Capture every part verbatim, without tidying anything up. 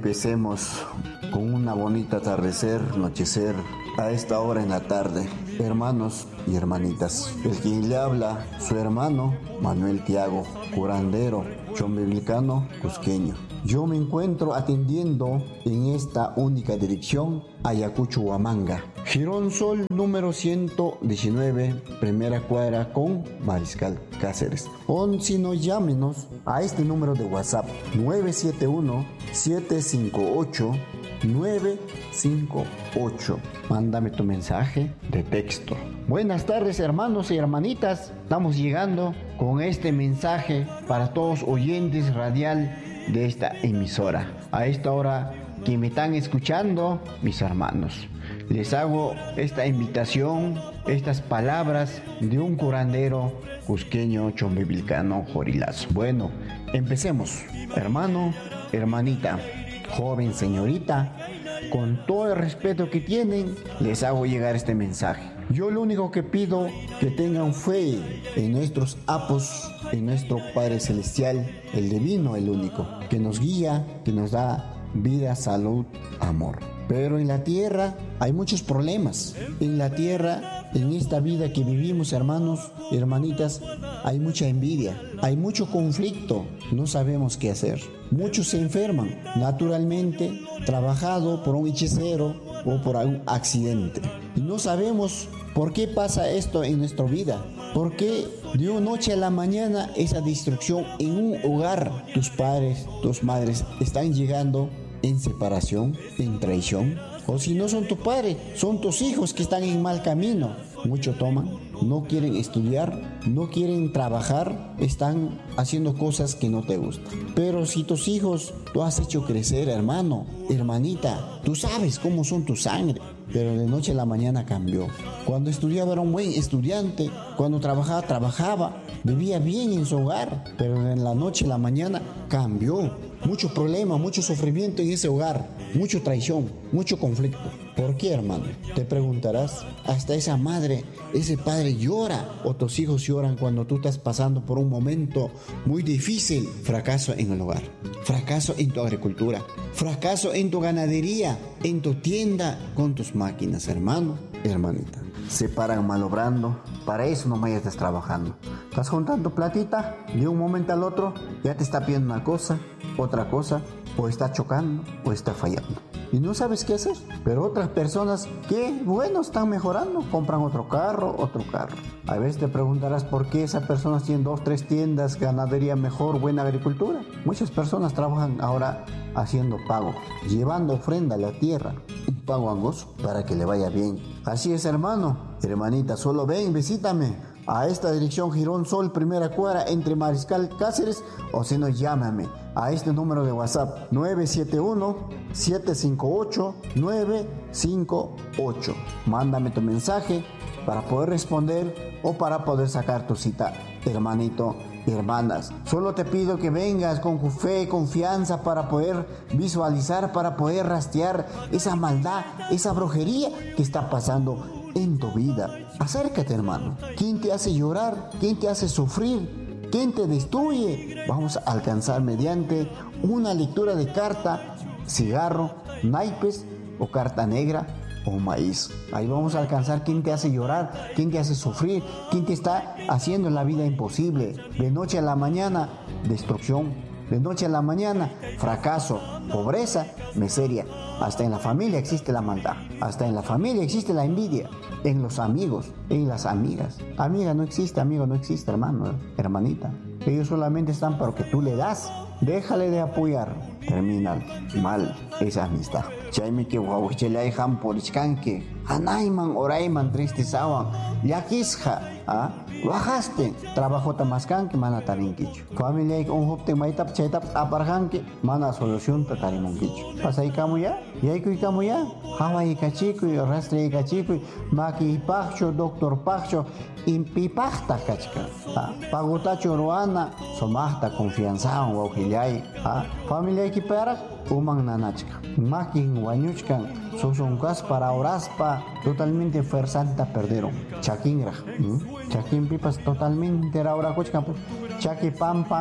Empecemos con una bonita atardecer, anochecer, a esta hora en la tarde. Hermanos y hermanitas, el quien le habla, su hermano Manuel Tiago, curandero, chombiblicano, cusqueño. Yo me encuentro atendiendo en esta única dirección, Ayacucho, Huamanga. Girón Sol número ciento diecinueve, primera cuadra con Mariscal Cáceres. O si no, llámenos a este número de WhatsApp, nueve siete uno, siete cinco ocho, nueve cinco ocho. Mándame tu mensaje de texto. Buenas tardes, hermanos y hermanitas. Estamos llegando con este mensaje para todos oyentes radial de esta emisora. A esta hora que me están escuchando, mis hermanos, les hago esta invitación, estas palabras de un curandero cusqueño, chombiblicano, jorilazo. Bueno, empecemos. Hermano, hermanita, joven, señorita, con todo el respeto que tienen, les hago llegar este mensaje. Yo lo único que pido, que tengan fe en nuestros apos, en nuestro Padre Celestial, el divino, el único, que nos guía, que nos da vida, salud, amor. Pero en la tierra hay muchos problemas. En la tierra, en esta vida que vivimos, hermanos y hermanitas, hay mucha envidia, hay mucho conflicto, no sabemos qué hacer. Muchos se enferman, naturalmente, trabajado por un hechicero o por algún accidente. Y no sabemos por qué pasa esto en nuestra vida. ¿Por qué de una noche a la mañana esa destrucción en un hogar? Tus padres, tus madres están llegando en separación, en traición. O si no son tu padre, son tus hijos que están en mal camino. Mucho toman, no quieren estudiar, no quieren trabajar, están haciendo cosas que no te gustan. Pero si tus hijos tú has hecho crecer, hermano, hermanita, tú sabes cómo son tu sangre. Pero de noche a la mañana cambió. Cuando estudiaba era un buen estudiante, cuando trabajaba, trabajaba, vivía bien en su hogar, pero de la noche a la mañana cambió. Mucho problema, mucho sufrimiento en ese hogar, mucha traición, mucho conflicto. ¿Por qué, hermano? Te preguntarás. Hasta esa madre, ese padre llora, o tus hijos lloran cuando tú estás pasando por un momento muy difícil. Fracaso en el hogar, fracaso en tu agricultura, fracaso en tu ganadería, en tu tienda, con tus máquinas, hermano, hermanita. Se paran malobrando, para eso nomás ya estás trabajando. Estás juntando platita, de un momento al otro ya te está pidiendo una cosa, otra cosa, o está chocando, o está fallando. Y no sabes qué hacer. Pero otras personas que, bueno, están mejorando, compran otro carro, otro carro. A veces te preguntarás por qué esas personas tienen dos, tres tiendas, ganadería mejor, buena agricultura. Muchas personas trabajan ahora haciendo pago, llevando ofrenda a la tierra, un pago angoso para que le vaya bien. Así es, hermano, hermanita, solo ven, visítame a esta dirección, Girón Sol, primera cuadra, entre Mariscal Cáceres, o si no, llámame a este número de WhatsApp, nueve siete uno, siete cinco ocho, nueve cinco ocho. Mándame tu mensaje para poder responder o para poder sacar tu cita, hermanito, hermanas. Solo te pido que vengas con fe, confianza, para poder visualizar, para poder rastrear esa maldad, esa brujería que está pasando en tu vida. Acércate, hermano. ¿Quién te hace llorar? ¿Quién te hace sufrir? ¿Quién te destruye? Vamos a alcanzar mediante una lectura de carta, cigarro, naipes o carta negra o maíz. Ahí vamos a alcanzar quién te hace llorar, quién te hace sufrir, quién te está haciendo la vida imposible. De noche a la mañana, destrucción. De noche a la mañana, fracaso, pobreza, miseria. Hasta en la familia existe la maldad. Hasta en la familia existe la envidia. En los amigos, en las amigas. Amiga no existe, amigo no existe, hermano, hermanita. Ellos solamente están para que tú le das. Déjale de apoyar. Termina mal esa amistad. Chayme que guauchelay ham polichkanke. Anayman orayman tristezawan. Yakisja. ¿Ah? Bajaste. Trabajo tamaskanke mana tarinkichu. Familia un hopte maitap chaytap aparjanke. Mana solución tatarimankichu. Pasay kamuya. Yaykuy kamuya. Hawai kachikuy, rastre kachikuy. Maki pacho, doctor pacho. Impipachta kachka. Pagutacho ruana. Somachta confianzawan guauchelay. Familia equiparak. Umang nanachka. Makin wañuchkan. Sosunkas para oraspa. Totalmente fersanta perdieron. Chakingra. ¿Mm? Chakin pipas totalmente raura cochkan. Chaki pampan.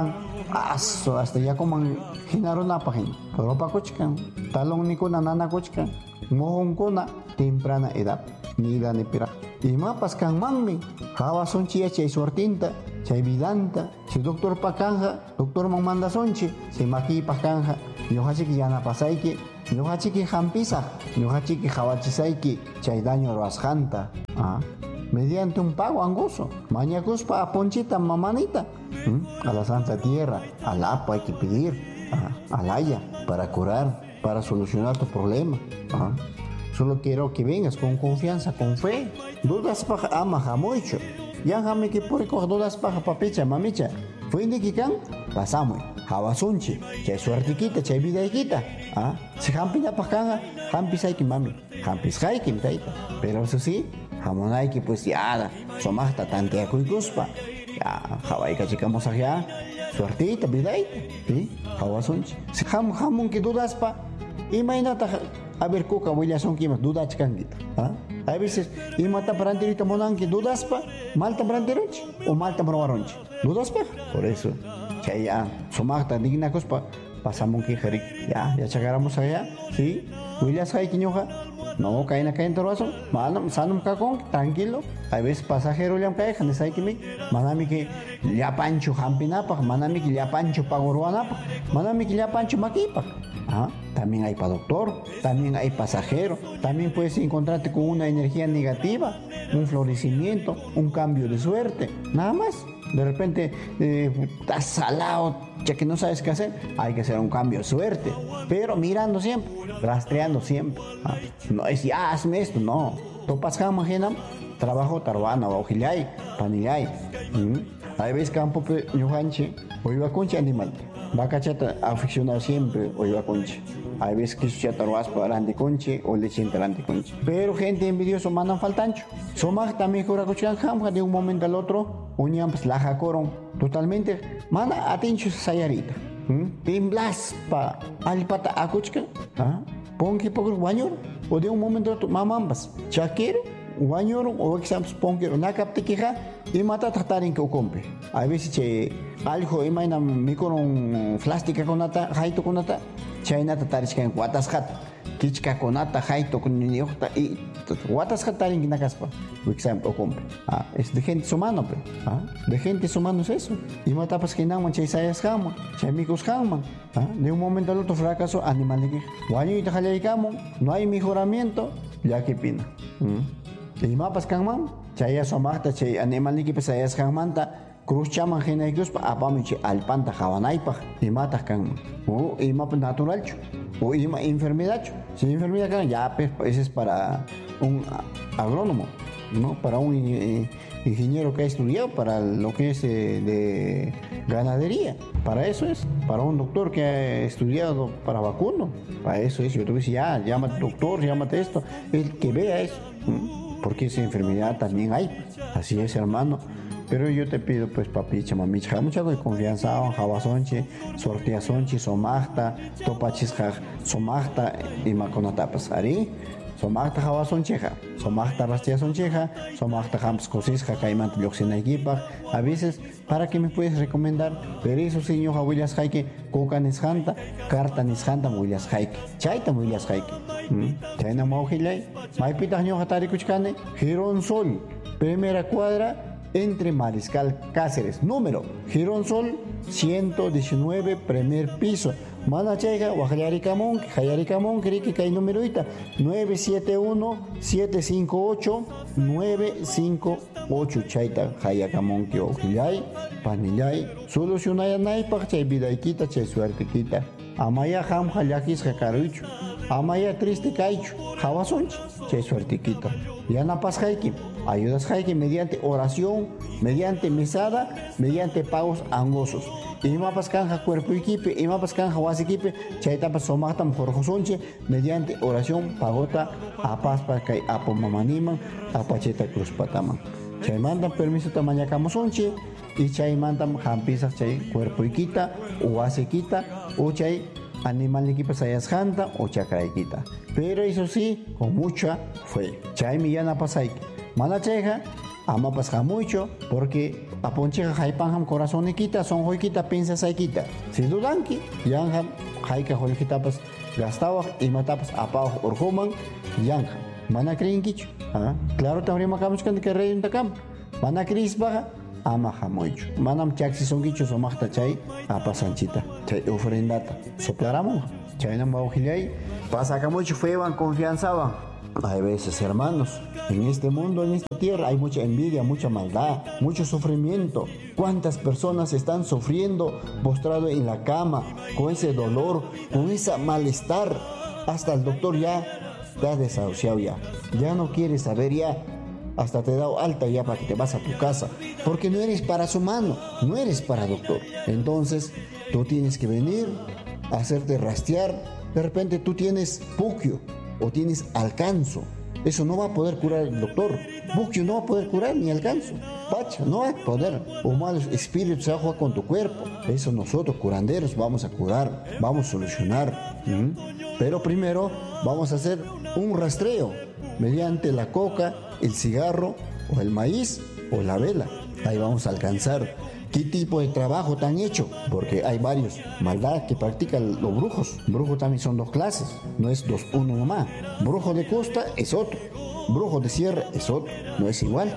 aso hasta ya coman hinarunapa hin ropa kuchkan talon nikuna nana kuchkan mohon kuna temprana edad nida ni pira imapas kan manmi hawa sonchi chay suertinta chay vidanta chay doctor pakanja doctor man manda sonchi chay maki pakanja ñuqachiki yanapasayki ñuqachiki hampisa ñuqachiki hawachisayki chay daño ruwasqanta ah mediante un pago angoso mañakuspa a ponchita mamanita ¿Mm? A la Santa Tierra al Apa hay que pedir ah, al Haya para curar para solucionar tu problema ah. Solo quiero que vengas con confianza con fe dudas paja ama jamucho ya jame que por coger dudas paja papicha mamicha fue de que can pasamos hawasunchi chay suertiquita chay vidaiquita ah si jampina pajanga jampis hay que mami jampis hay que taita pero eso sí jamonay que pues ya somasta tantea kuikuspa ya hawai kachikamos allá suertita vidaita sí hawasunchi si jam jamon que dudas pa imagínate a ver coca huella son que más dudas canguita ah a veces y mata branderita monan que dudas pa malta branderonchi o malta browaronchi dudas pa por eso que ya somasta digna cospa pasamos que jari ya ya chagaramos allá sí huella sai que ñoja no cae na cae en torwazo manam sanum kakon tranquilo a veces pasajero le cae jane sai que me manami que ya pancho hampinapa manami que ya pancho pagoruanapa manami que ya pancho maquipa ah también hay para doctor también hay pasajero también puedes encontrarte con una energía negativa un florecimiento un cambio de suerte nada más de repente eh, estás salado ya que no sabes qué hacer hay que hacer un cambio de suerte pero mirando siempre rastreando siempre ah, no es ya hazme esto no topas jamás trabajo tarwana o ojilay panilay hay veces campo ñujanche o iba con animal vaca chata aficionado siempre o iba conche hay veces que su chata roas para ande conche o le sienta ande conche pero gente envidioso mandan faltancho somag también cura cochan jamja de un momento al otro uñan pues la jacoron totalmente mana atencho sayarita timblas pa alpata acuchka ah ponque poco guañor o de un momento al otro mamambas chaquero guañor o exams ponquero nakapte queja y mata tratarin que ocompe a veces che algo imagina mi con un plástica con nata jaito con nata chayna tatarichka en guatas hat kichka con nata jaito con ni ojta y guatas hatarin que nakaspa exam ocompe ah es de gente humano pe ah de gente humano es eso y mata pas que naman chay sayas jama chay micos jama ah de un momento al otro fracaso animal de que guaño y tajalaycamo no hay mejoramiento ya que pina y mapas kangman chaya somachta chay animal ni que pesayas kangmanta cruz chaman gena cruz pa apamiche alpanta javanaipa y matas kangman o y mapa natural o y enfermedad si enfermedad kan ya pues ese es para un agrónomo no para un eh, ingeniero que ha estudiado para lo que es eh, de ganadería para eso es para un doctor que ha estudiado para vacuno para eso es yo te decía ya llámate doctor llámate esto el que vea eso porque esa enfermedad también hay así es hermano pero yo te pido pues papicha mamicha mucha confianza jabasonche sorteasonche somachta topachisja somachta y maconatapas ari somachta jabasoncheja somachta rastiasoncheja somachta jams cosisja caimant lioxinaikipa a veces para que me puedes recomendar pero eso señor jahuillas jaike coca nishanta carta nishanta muillas jaike chaita muillas jaike chaina maujilay maipita ño hatari kuchkane Gironsol primera cuadra entre Mariscal Cáceres número Gironsol ciento diecinueve primer piso Manachega Guajayarikamon Jayarikamon Kriki Kai numeroita nueve siete uno siete cinco ocho nueve cinco ocho chaita Jayakamon que ojilay panilay solucionaya naipach chay vidaykita chay suertequita amaya ham hayakis jakarucho amaya triste kaicho jawasonchi chay suertequita yana pas haiki ayudas haiki mediante oración mediante mesada mediante pagos angosos imapas canja cuerpo equipe imapas canja was equipe chaitapas somachtam jorjosonche mediante oración pagota apaspa kai apo mamaniman apacheta cruz pataman chay mandan permiso tamañacamosonche y chay mandan jampisas chay cuerpo equita o asequita o chay animal equipa sayas janta o chacraiquita pero eso sí con mucha fe chay millana pasay manacheja ama pasja mucho porque aponcheja jaipanjam corazoniquita, son joiquita, piensas aikita. Si dudanki, yanjam, jaika joiquitapas, gastawa, y matapas, apajo, urjuman, yanjam. Mana creenkichu. ¿Ah? Claro, también macamuchkan que rey en tacam. Mana crees baja, ama jamoichu. Manam chaxi songuichu somachta chay, apa sanchita. Chay ofrendata. Soplaramos. Chay nam baujilay. Pasa camucho feban, confianzaban. Hay veces, hermanos, en este mundo, en esta tierra, hay mucha envidia, mucha maldad, mucho sufrimiento. ¿Cuántas personas están sufriendo, postrado en la cama, con ese dolor, con ese malestar? Hasta el doctor ya te ha desahuciado ya. Ya no quiere saber ya. Hasta te da alta ya para que te vas a tu casa. Porque no eres para su mano, no eres para doctor. Entonces, tú tienes que venir, hacerte rastrear. De repente tú tienes puquio o tienes alcanzo. Eso no va a poder curar el doctor. Puquio no va a poder curar ni alcanzo. Pacha, no va a poder. O malos espíritus se va a jugar con tu cuerpo. Eso nosotros, curanderos, vamos a curar, vamos a solucionar. ¿Mm? Pero primero vamos a hacer un rastreo mediante la coca, el cigarro o el maíz o la vela. Ahí vamos a alcanzar qué tipo de trabajo te han hecho, porque hay varios maldad que practican los brujos. Brujos también son dos clases, no es dos uno nomás. Brujo de costa es otro, brujo de sierra es otro, no es igual.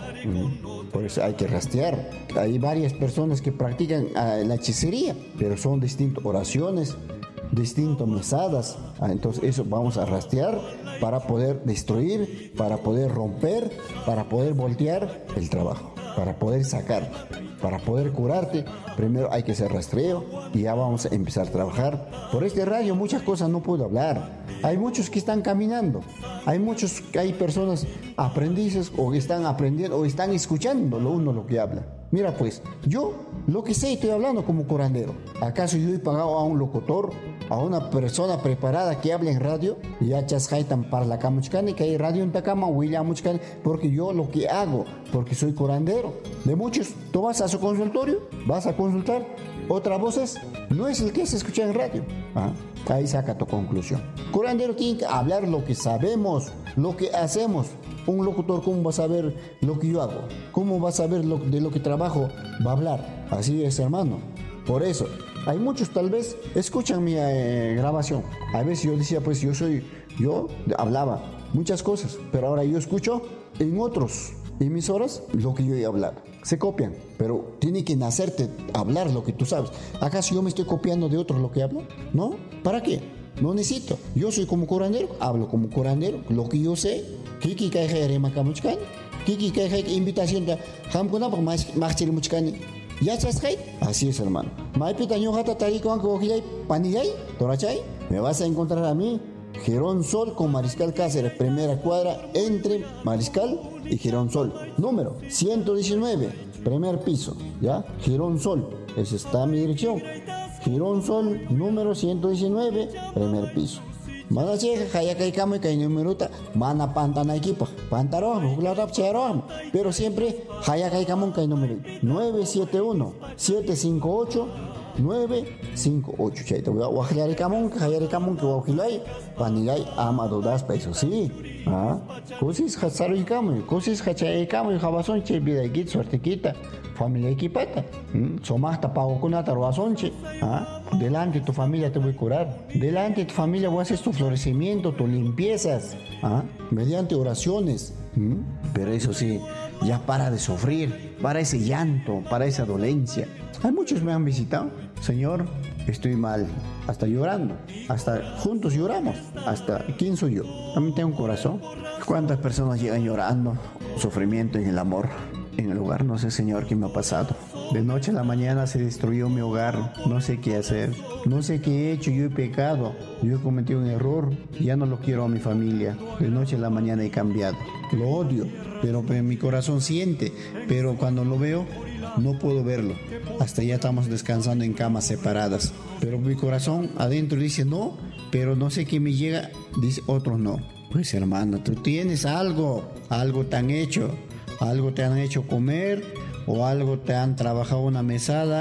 Por eso hay que rastrear. Hay varias personas que practican uh, la hechicería, pero son distintas oraciones, distintas mesadas. Ah, entonces eso vamos a rastrear para poder destruir, para poder romper, para poder voltear el trabajo, para poder sacar, para poder curarte. Primero hay que hacer rastreo y ya vamos a empezar a trabajar. Por este radio muchas cosas no puedo hablar. Hay muchos que están caminando, hay muchos, hay personas aprendices o que están aprendiendo o están escuchando lo uno lo que habla. Mira pues, yo lo que sé estoy hablando como curandero. ¿Acaso yo he pagado a un locutor, a una persona preparada que habla en radio? Ya chasjaitan para la camuchcani, que hay radio en Tacama, William Muchcani, porque yo lo que hago, porque soy curandero. De muchos, tú vas a su consultorio, vas a consultar, otra voz es, no es el que se escucha en radio. ¿Ah? Ahí saca tu conclusión. Curandero tiene que hablar lo que sabemos, lo que hacemos. Un locutor, ¿cómo va a saber lo que yo hago? ¿Cómo va a saber lo, de lo que trabajo? Va a hablar. Así es, hermano. Por eso, hay muchos tal vez escuchan mi eh, grabación. A veces yo decía, pues yo soy, yo hablaba muchas cosas, pero ahora yo escucho en otros emisoras lo que yo he hablado. Se copian, pero tiene que nacerte hablar lo que tú sabes. ¿Acaso yo me estoy copiando de otros lo que hablo? ¿No? ¿Para qué? No necesito. Yo soy como curandero, hablo como curandero, lo que yo sé. Kiki kai jere makamuchkan, Kiki kai jere invitación de Hamkuna por más machil muchkani. Ya chaskai, así es, hermano. Maipita ñojata tariko anko ojilay panigay, torachay. Me vas a encontrar a mí, Girón Sol con Mariscal Cáceres, primera cuadra entre Mariscal y Girón Sol. Número ciento diecinueve, primer piso, ¿ya? Girón Sol, esa está mi dirección. Girón Sol, número ciento diecinueve, primer piso. Mana cheja kaya kay kamo kay numeruta mana pantana equipo pantaron jugador cheron pero siempre haya kay kamo kay número nueve siete uno siete cinco ocho nueve cinco ocho chaito wa khayari kamo khayari kamo que wa khilai panigay amado das pesos sí ah cosis hasaru kamo cosis hachay kamo jabason che vida git suerte quita familia equipata somasta pago kunata roasonche ah delante de tu familia te voy a curar. Delante de tu familia voy a hacer tu florecimiento, tus limpiezas, ¿ah? Mediante oraciones. ¿Mm? Pero eso sí, ya para de sufrir, para ese llanto, para esa dolencia. Hay muchos me han visitado. Señor, estoy mal. Hasta llorando. Hasta juntos lloramos. Hasta, ¿quién soy yo? También tengo un corazón. ¿Cuántas personas llegan llorando? Sufrimiento en el amor. En el hogar, no sé, Señor, qué me ha pasado. De noche a la mañana se destruyó mi hogar. No sé qué hacer. No sé qué he hecho. Yo he pecado. Yo he cometido un error. Ya no lo quiero a mi familia. De noche a la mañana he cambiado. Lo odio. Pero, pero mi corazón siente. Pero cuando lo veo, no puedo verlo. Hasta ya estamos descansando en camas separadas. Pero mi corazón adentro dice no. Pero no sé qué me llega. Dice otro no. Pues hermano, tú tienes algo. Algo tan hecho. Algo te han hecho comer, o algo te han trabajado una mesada,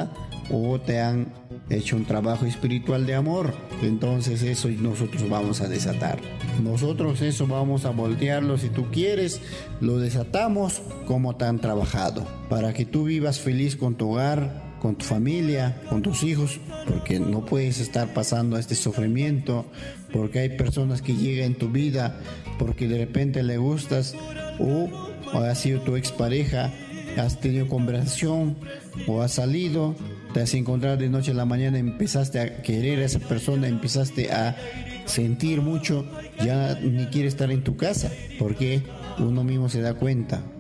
o te han hecho un trabajo espiritual de amor. Entonces eso nosotros vamos a desatar. Nosotros eso vamos a voltearlo. Si tú quieres, lo desatamos como te han trabajado, para que tú vivas feliz con tu hogar, con tu familia, con tus hijos, porque no puedes estar pasando este sufrimiento, porque hay personas que llegan en tu vida porque de repente le gustas, o, o ha sido tu expareja, has tenido conversación o has salido, te has encontrado de noche a la mañana, empezaste a querer a esa persona, empezaste a sentir mucho, ya ni quiere estar en tu casa, porque uno mismo se da cuenta